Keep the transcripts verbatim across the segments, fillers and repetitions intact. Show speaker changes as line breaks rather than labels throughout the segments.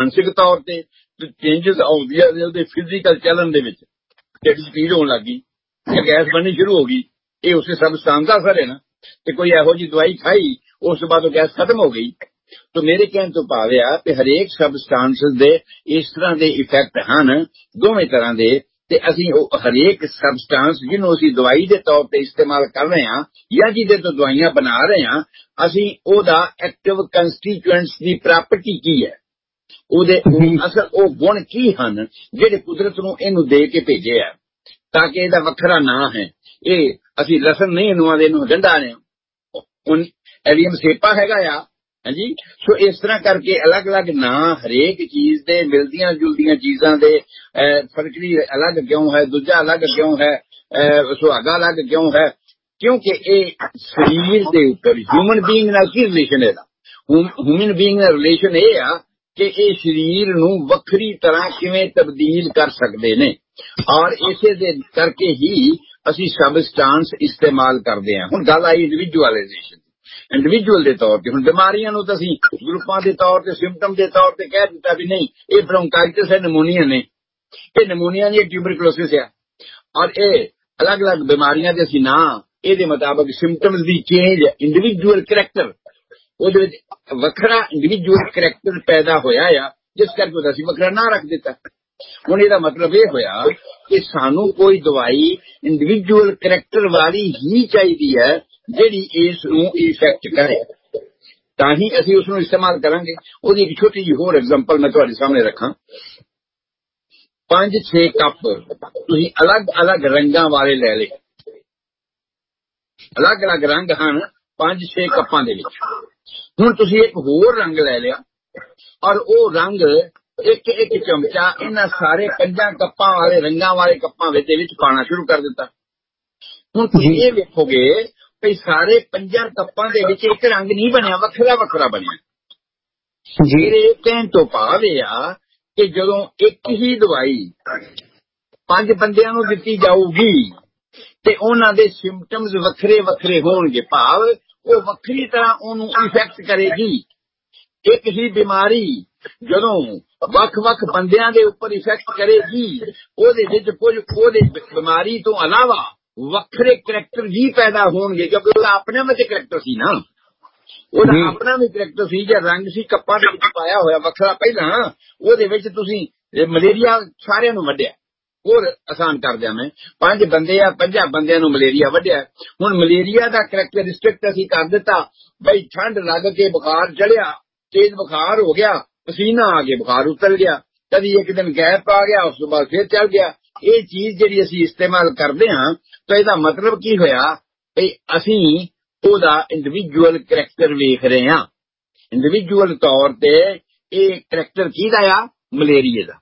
ਮਾਨਸਿਕ ਤੌਰ ਤੇ ਚੇਂਜਸ ਆਉਂਦੀਆਂ ਨੇ ਉਹਦੇ ਫਿਜ਼ੀਕਲ ਚੱਲਣ ਦੇ ਵਿੱਚ, ਢਿੱਡ ਸਪੀਡ ਹੋਣ ਲੱਗ ਗਈ ਜਾਂ ਗੈਸ ਬਣਨੀ ਸ਼ੁਰੂ ਹੋ ਗਈ, ਇਹ ਉਸੇ ਸਬਸਟੈਂਸ ਦਾ ਅਸਰ ਹੈ ਨਾ। ਤੇ ਕੋਈ ਇਹੋ ਜਿਹੀ ਦਵਾਈ ਖਾਈ ਉਸ ਤੋਂ ਬਾਅਦ ਉਹ ਗੈਸ ਖਤਮ ਹੋ ਗਈ। तो मेरे कहने तो भाव आ कि हरेक सबस्टांसिस दे इस तरह के इफेक्ट हैं दोवें तरह के, ते असीं हरेक सबस्टांस जिन्हों असीं दवाई के तौर पर इस्तेमाल कर रहे हैं या जिहदे तो दवाइयां बना रहे हैं, असीं ओहदा एक्टिव कंस्टीट्यूएंट्स की प्रॉपर्टी की है, ओहदे असल ओ गुण की हैं जिहड़े कुदरत नूं इहनूं दे के भेजे है, ताकि इहदा वखरा ना है। ये असीं लसन नहीं इहनूं आदे इहनूं गंढा ने हुण एलियम सेपा हैगा आ हाँ जी। सो इस तरह करके अलग अलग ना हरेक चीज दे मिलदियां जुलदियां चीजां दे फर्करी अलग क्यों है, दूजा अलग क्यों है, सुहागा अलग क्यों है, क्योंकि ये शरीर के ऊपर ह्यूमन बीइंग नाल की रिलेशन है। ह्यूमन बीइंग नाल रिलेशन ये आ कि ये शरीर नूं वखरी तरह किवें तब्दील कर सकदे ने, और इसे दे करके ही असीं सबस्टांस इस्तेमाल करदे हां। हुण गल आई इंडिविजुअलाइजेशन इंडिविजुअल के तौर पर, हम बीमारियां नूं तां असीं ग्रुपां के तौर पर सिम्पटम के तौर पर कह दिता भी नहीं ये ब्रोंकाइटिस है, नमूनिया ने, ये नमूनिया नहीं ट्यूबरकुलोसिस है, और ये अलग अलग बीमारियां दे असीं ना इहदे मुताबिक सिम्पटम्स दी चेंज इंडिविजुअल करैक्टर ਉਹਦੇ ਵਿੱਚ ਵੱਖਰਾ ਇੰਡੀਵਿਜੂਅਲ ਕਰੈਕਟਰ ਪੈਦਾ ਹੋਇਆ ਆ, ਜਿਸ ਕਰਕੇ ਅਸੀਂ ਵੱਖਰਾ ਨਾ ਰੱਖ ਦਿੱਤਾ। ਹੁਣ ਇਹਦਾ ਮਤਲਬ ਇਹ ਹੋਇਆ ਕਿ ਸਾਨੂੰ ਕੋਈ ਦਵਾਈ ਇੰਡੀਵਿਜੂਅਲ ਕਰੈਕਟਰ ਵਾਲੀ ਹੀ ਚਾਹੀਦੀ ਹੈ ਜਿਹੜੀ ਇਸ ਨੂੰ ਇਫੈਕਟ ਕਰੇ, ਤਾਂ ਹੀ ਅਸੀਂ ਉਸ ਨੂੰ ਇਸਤੇਮਾਲ ਕਰਾਂਗੇ। ਉਹਦੀ ਇੱਕ ਛੋਟੀ ਜਿਹੀ ਹੋਰ ਐਗਜ਼ਾਮਪਲ ਮੈਂ ਤੁਹਾਡੇ ਸਾਹਮਣੇ ਰੱਖਾਂ। ਪੰਜ ਛੇ ਕੱਪ ਤੁਸੀਂ ਅਲੱਗ ਅਲੱਗ ਰੰਗਾਂ ਵਾਲੇ ਲੈ ਲਏ, ਅਲੱਗ ਅਲੱਗ ਰੰਗ ਹਨ ਪੰਜ ਛੇ ਕੱਪਾਂ ਦੇ ਵਿੱਚ। ਹੁਣ ਤੁਸੀਂ ਇੱਕ ਹੋਰ ਰੰਗ ਲੈ ਲਿਆ ਔਰ ਉਹ ਰੰਗ ਇੱਕ ਇੱਕ ਚਮਚਾ ਇਹਨਾਂ ਸਾਰੇ ਪੰਜਾਂ ਕੱਪਾਂ ਵਾਲੇ ਰੰਗਾਂ ਵਾਲੇ ਕੱਪਾਂ ਦੇ ਵਿੱਚ ਪਾਉਣਾ ਸ਼ੁਰੂ ਕਰ ਦਿੱਤਾ। ਹੁਣ ਤੁਸੀਂ ਇਹ ਵੇਖੋਗੇ ਵੀ ਸਾਰੇ ਪੰਜਾਂ ਕੱਪਾਂ ਦੇ ਵਿੱਚ ਇੱਕ ਰੰਗ ਨਹੀਂ ਬਣਿਆ, ਵੱਖਰਾ ਵੱਖਰਾ ਬਣਿਆ। ਮੇਰੇ ਕਹਿਣ ਤੋਂ ਭਾਵ ਇਹ ਆ ਕਿ ਜਦੋਂ ਇੱਕ ਹੀ ਦਵਾਈ ਪੰਜ ਬੰਦਿਆਂ ਨੂੰ ਦਿੱਤੀ ਜਾਊਗੀ ਤੇ ਉਹਨਾਂ ਦੇ ਸਿੰਪਟਮਸ ਵੱਖਰੇ ਵੱਖਰੇ ਹੋਣਗੇ, ਭਾਵ ਉਹ ਵੱਖਰੀ ਤਰ੍ਹਾਂ ਉਹਨੂੰ ਇਫੈਕਟ ਕਰੇਗੀ। ਇੱਕ ਹੀ ਬਿਮਾਰੀ ਜਦੋਂ ਵੱਖ ਵੱਖ ਬੰਦਿਆਂ ਦੇ ਉੱਪਰ ਇਫੈਕਟ ਕਰੇਗੀ, ਉਹਦੇ ਵਿੱਚ ਕੁਝ ਉਹਦੇ ਬਿਮਾਰੀ ਤੋਂ ਇਲਾਵਾ ਵੱਖਰੇ ਕਰੈਕਟਰ ਵੀ ਪੈਦਾ ਹੋਣਗੇ, ਕਿਉਂਕਿ ਉਹਦਾ ਆਪਣੇ ਵਿੱਚ ਕਰੈਕਟਰ ਸੀ ਨਾ, ਉਹਦਾ ਆਪਣਾ ਵੀ ਕਰੈਕਟਰ ਸੀ ਜਾਂ ਰੰਗ ਸੀ ਕੱਪਾਂ ਦੇ ਵਿੱਚ ਪਾਇਆ ਹੋਇਆ ਵੱਖਰਾ। ਪਹਿਲਾਂ ਉਹਦੇ ਵਿੱਚ ਤੁਸੀਂ ਮਲੇਰੀਆ ਸਾਰਿਆਂ ਨੂੰ ਵੱਢਿਆ, ਹੋਰ ਆਸਾਨ ਕਰ ਦਿਆਂ ਮੈਂ, ਪੰਜ ਬੰਦੇ ਆ ਪੰਜਾਂ ਬੰਦਿਆਂ ਨੂੰ ਮਲੇਰੀਆ ਵੱਢਿਆ। ਹੁਣ ਮਲੇਰੀਆ ਦਾ ਕਰੈਕਟਰਿਸਟਿਕ ਅਸੀਂ ਕਰ ਦਿੱਤਾ ਬਈ ਠੰਡ ਲੱਗ ਕੇ ਬੁਖਾਰ ਚੜਿਆ, ਤੇਜ਼ ਬੁਖਾਰ ਹੋ ਗਿਆ, ਪਸੀਨਾ ਆ ਕੇ ਬੁਖਾਰ ਉਤਰ ਗਿਆ, ਕਦੀ ਇੱਕ ਦਿਨ ਗੈਪ ਆ ਗਿਆ, ਉਸ ਤੋਂ ਬਾਅਦ ਫਿਰ ਚੱਲ ਗਿਆ। ਇਹ ਚੀਜ਼ ਜਿਹੜੀ ਅਸੀਂ ਇਸਤੇਮਾਲ ਕਰਦੇ ਹਾਂ ਤਾਂ ਇਹਦਾ ਮਤਲਬ ਕੀ ਹੋਇਆ ਬਈ ਅਸੀਂ ਉਹਦਾ ਇੰਡੀਵਿਜੂਅਲ ਕਰੈਕਟਰ ਵੇਖ ਰਹੇ ਹਾਂ। ਇੰਡੀਵਿਜੂਅਲ ਤੌਰ ਤੇ ਇਹ ਕਰੈਕਟਰ ਕਿਹਦਾ ਆ? ਮਲੇਰੀਏ ਦਾ।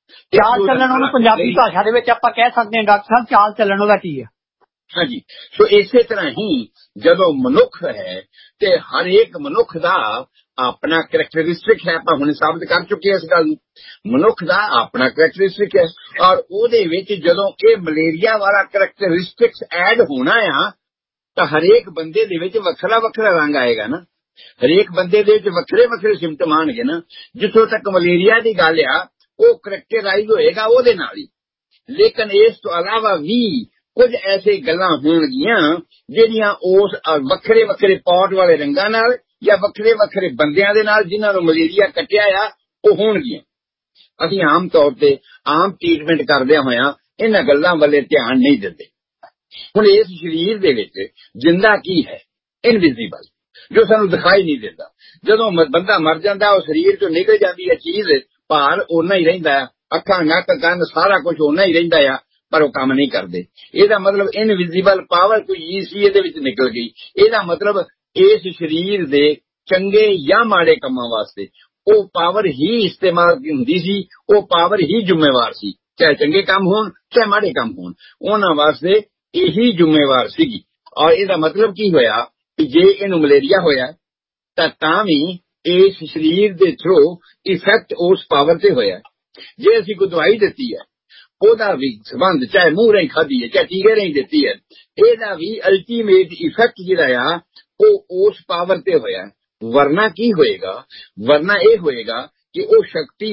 ਚਾਲ ਚੱਲਣ ਉਹਨੂੰ ਪੰਜਾਬੀ ਭਾਸ਼ਾ ਦੇ ਵਿੱਚ ਆਪਾਂ ਕਹਿ ਸਕਦੇ ਹਾਂ ਡਾਕਟਰ ਸਾਹਿਬ ਚਾਲ ਚੱਲਣ ਉਹਦਾ ਕੀ ਹੈ?
ਹਾਂਜੀ, ਸੋ ਇਸੇ ਤਰ੍ਹਾਂ ਹੀ ਜਦੋਂ ਮਨੁੱਖ ਹੈ ਤੇ ਹਰ ਇੱਕ ਮਨੁੱਖ ਦਾ ਆਪਣਾ ਕਰੈਕਟਰਿਸਟਿਕ ਹੈ। ਆਪਾਂ ਹੁਣ ਸਾਬਤ ਕਰ ਚੁੱਕੇ ਇਸ ਗੱਲ ਨੂੰ, ਮਨੁੱਖ ਦਾ ਆਪਣਾ ਕਰੈਕਟਰਿਸਟਿਕ ਹੈ ਔਰ ਉਹਦੇ ਵਿੱਚ ਜਦੋਂ ਇਹ ਮਲੇਰੀਆ ਵਾਲਾ ਕਰੈਕਟਰਿਸਟਿਕਸ ਐਡ ਹੋਣਾ ਆ ਤਾਂ ਹਰੇਕ ਬੰਦੇ ਦੇ ਵਿੱਚ ਵੱਖਰਾ ਵੱਖਰਾ ਰੰਗ ਆਏਗਾ ਨਾ, ਹਰੇਕ ਬੰਦੇ ਦੇ ਵਿੱਚ ਵੱਖਰੇ ਵੱਖਰੇ ਸਿੰਪਟਮ ਆਉਣਗੇ ਨਾ। ਜਿੱਥੋਂ ਤੱਕ ਮਲੇਰੀਆ ਦੀ ਗੱਲ ਆ ਉਹ ਕਰੈਕਟਰਾਈਜ਼ ਹੋਏਗਾ ਉਹਦੇ ਨਾਲ ਹੀ, ਲੇਕਿਨ ਇਸ ਤੋਂ ਇਲਾਵਾ ਵੀ ਕੁਝ ਐਸੇ ਗੱਲਾਂ ਹੋਣਗੀਆਂ ਜਿਹੜੀਆਂ ਉਸ ਵੱਖਰੇ ਵੱਖਰੇ ਪੌਟ ਵਾਲੇ ਰੰਗਾਂ ਨਾਲ ਜਾਂ ਵੱਖਰੇ ਵੱਖਰੇ ਬੰਦਿਆਂ ਦੇ ਨਾਲ ਜਿਨ੍ਹਾਂ ਨੂੰ ਮਲੇਰੀਆ ਕੱਟਿਆ ਆ ਉਹ ਹੋਣਗੀਆਂ। ਅਸੀਂ ਆਮ ਤੌਰ ਤੇ ਆਮ ਟ੍ਰੀਟਮੈਂਟ ਕਰਦਿਆਂ ਹੋਇਆਂ ਇਹਨਾਂ ਗੱਲਾਂ ਵੱਲੇ ਧਿਆਨ ਨਹੀਂ ਦਿੰਦੇ। ਹੁਣ ਇਸ ਸਰੀਰ ਦੇ ਵਿੱਚ ਜਿੰਦਾ ਕੀ ਹੈ? ਇਨਵਿਜ਼ੀਬਲ, ਜੋ ਸਾਨੂੰ ਦਿਖਾਈ ਨਹੀਂ ਦਿੰਦਾ। ਜਦੋਂ ਬੰਦਾ ਮਰ ਜਾਂਦਾ ਉਹ ਸਰੀਰ ਚੋਂ ਨਿਕਲ ਜਾਂਦੀ ਹੈ ਚੀਜ਼, ਭਾਰ ਓਨਾ ਹੀ ਰਹਿੰਦਾ ਆ, ਅੱਖਾਂ ਨੱਕ ਕੰਨ ਸਾਰਾ ਕੁਝ ਓਨਾ ਹੀ ਰਹਿੰਦਾ ਆ, ਪਰ ਉਹ ਕੰਮ ਨਹੀਂ ਕਰਦੇ। ਇਹਦਾ ਮਤਲਬ ਇਨਵਿਜ਼ੀਬਲ ਪਾਵਰ ਕੋਈ ਸੀ ਇਹਦੇ ਵਿੱਚ ਨਿਕਲ ਗਈ। ਇਹਦਾ ਮਤਲਬ ਇਸ ਸਰੀਰ ਦੇ ਚੰਗੇ ਜਾਂ ਮਾੜੇ ਕੰਮਾਂ ਵਾਸਤੇ ਉਹ ਪਾਵਰ ਹੀ ਇਸਤੇਮਾਲ ਹੁੰਦੀ ਸੀ, ਉਹ ਪਾਵਰ ਹੀ ਜ਼ਿੰਮੇਵਾਰ ਸੀ, ਚਾਹੇ ਚੰਗੇ ਕੰਮ ਹੋਣ ਚਾਹੇ ਮਾੜੇ ਕੰਮ ਹੋਣ, ਉਹਨਾਂ ਵਾਸਤੇ ਇਹੀ ਜ਼ਿੰਮੇਵਾਰ ਸੀਗੀ। ਔਰ ਇਹਦਾ ਮਤਲਬ ਕੀ ਹੋਇਆ ਕਿ ਜੇ ਇਹਨੂੰ ਮਲੇਰੀਆ ਹੋਇਆ ਤਾਂ ਤਾਂ ਵੀ ਇਸ ਸਰੀਰ ਦੇ ਥਰੂ ਇਫੈਕਟ ਉਸ ਪਾਵਰ ਤੇ ਹੋਇਆ। ਜੇ ਅਸੀਂ ਕੋਈ ਦਵਾਈ ਦਿੱਤੀ ਹੈ ਉਹਦਾ ਵੀ ਸੰਬੰਧ ਚਾਹੇ ਮੂੰਹ ਰਾਹੀਂ ਖਾਧੀ ਹੈ ਚਾਹੇ ਟੀਕੇ ਰਾਹੀਂ ਦਿੱਤੀ ਹੈ, ਇਹਦਾ ਵੀ ਅਲਟੀਮੇਟ ਇਫੈਕਟ ਜਿਹੜਾ ਆ ਉਹ ਉਸ ਪਾਵਰ ਤੇ ਹੋਇਆ। ਵਰਨਾ ਕੀ ਹੋਏਗਾ? ਵਰਨਾ ਇਹ ਹੋਏਗਾ ਕਿ ਉਹ ਸ਼ਕਤੀ